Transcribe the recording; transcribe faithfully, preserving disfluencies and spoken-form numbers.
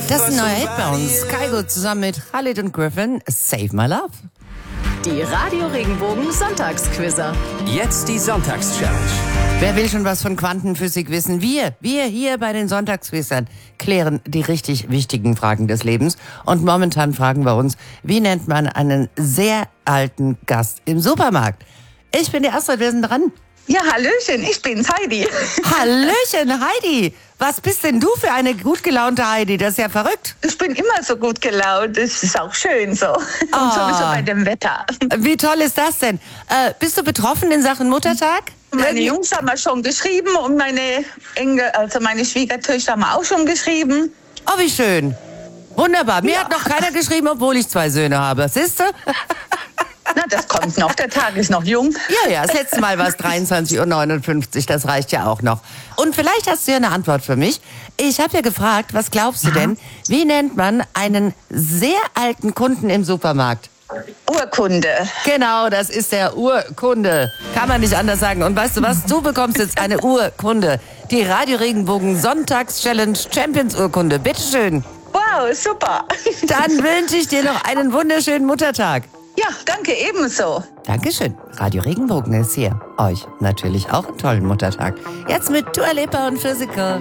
Das ist ein neuer Hit bei uns. Kygo zusammen mit Khalid und Griffin. Save My Love. Die Radio Regenbogen Sonntagsquizzer. Jetzt die Sonntagschallenge. Wer will schon was von Quantenphysik wissen? Wir, wir hier bei den Sonntagsquizern klären die richtig wichtigen Fragen des Lebens. Und momentan fragen wir uns, wie nennt man einen sehr alten Gast im Supermarkt? Ich bin die Astrid, wir sind dran. Ja, Hallöchen, ich bin's, Heidi. Hallöchen, Heidi. Was bist denn du für eine gut gelaunte Heidi? Das ist ja verrückt. Ich bin immer so gut gelaunt, das ist auch schön so. Und Oh. sowieso bei dem Wetter. Wie toll ist das denn? Äh, bist du betroffen in Sachen Muttertag? Meine Jungs haben wir schon geschrieben und meine Enkel, also meine Schwiegertöchter haben wir auch schon geschrieben. Oh, wie schön. Wunderbar. Mir Ja. hat noch keiner geschrieben, obwohl ich zwei Söhne habe. Siehst du? Na, das kommt noch, der Tag ist noch jung. Ja, ja, das letzte Mal war es dreiundzwanzig Uhr neunundfünfzig, das reicht ja auch noch. Und vielleicht hast du ja eine Antwort für mich. Ich habe ja gefragt, was glaubst du denn, wie nennt man einen sehr alten Kunden im Supermarkt? Urkunde. Genau, das ist der Urkunde. Kann man nicht anders sagen. Und weißt du was? Du bekommst jetzt eine Urkunde. Die Radio Regenbogen Sonntags-Challenge Champions Urkunde. Bitteschön. Wow, super. Dann wünsche ich dir noch einen wunderschönen Muttertag. Ja, danke, ebenso. Dankeschön. Radio Regenbogen ist hier. Euch natürlich auch einen tollen Muttertag. Jetzt mit Dua Lipa und Physical.